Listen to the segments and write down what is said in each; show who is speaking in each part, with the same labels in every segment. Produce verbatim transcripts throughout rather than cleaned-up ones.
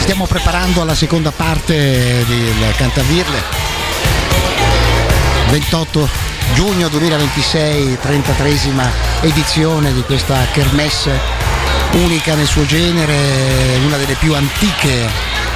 Speaker 1: Stiamo preparando alla seconda parte del Cantavirle, ventotto giugno duemilaventisei, trentatreesima edizione di questa kermesse unica nel suo genere, una delle più antiche eh,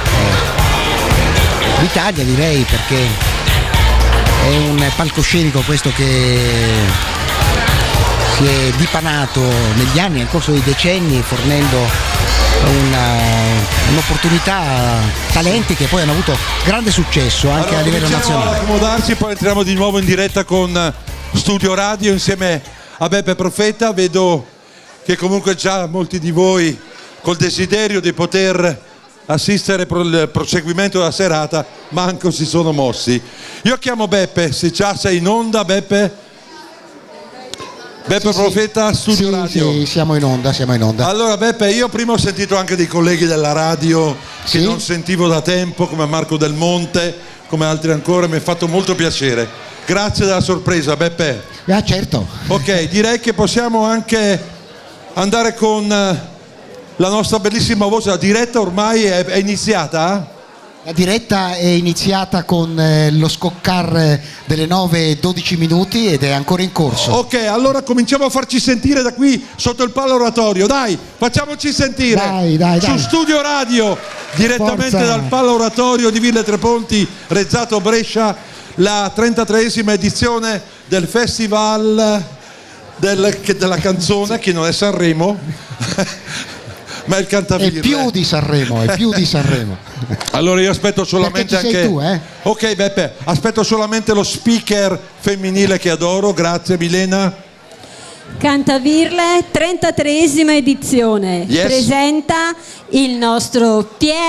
Speaker 1: d'Italia, direi, perché è un palcoscenico questo che si è dipanato negli anni, nel corso dei decenni, fornendo una, un'opportunità a talenti che poi hanno avuto grande successo anche
Speaker 2: allora,
Speaker 1: a livello nazionale.
Speaker 2: Accomodarci, poi entriamo di nuovo in diretta con Studio Radio insieme a Beppe Profeta. Vedo che comunque già molti di voi col desiderio di poter assistere al proseguimento della serata manco si sono mossi. Io chiamo Beppe, se già sei in onda. Beppe Beppe sì, Profeta, Studio
Speaker 1: sì,
Speaker 2: Radio.
Speaker 1: Sì, siamo in onda, siamo in onda.
Speaker 2: Allora Beppe, io prima ho sentito anche dei colleghi della radio che
Speaker 1: sì?
Speaker 2: non sentivo da tempo, come Marco Del Monte, come altri ancora, mi è fatto molto piacere. Grazie della sorpresa, Beppe.
Speaker 1: Ah, certo.
Speaker 2: Ok, direi che possiamo anche andare con la nostra bellissima voce. La diretta ormai è, è iniziata?
Speaker 1: La diretta è iniziata con eh, lo scoccar delle nove e dodici minuti ed è ancora in corso.
Speaker 2: Ok, allora cominciamo a farci sentire da qui sotto il palo oratorio. Dai, facciamoci sentire.
Speaker 1: Dai, dai, dai.
Speaker 2: Su Studio Radio, direttamente
Speaker 1: Forza.
Speaker 2: dal palo oratorio di Ville Treponti, Rezzato Brescia, la trentatreesima edizione del Festival del, della canzone, che non è Sanremo. Ma il Cantavirle
Speaker 1: è più di Sanremo, è più di Sanremo.
Speaker 2: Allora io aspetto solamente
Speaker 1: Perché ci sei
Speaker 2: anche
Speaker 1: tu, eh?
Speaker 2: Ok Beppe, aspetto solamente lo speaker femminile che adoro. Grazie Milena.
Speaker 3: Cantavirle trentatreesima edizione,
Speaker 2: yes.
Speaker 3: Presenta il nostro Pier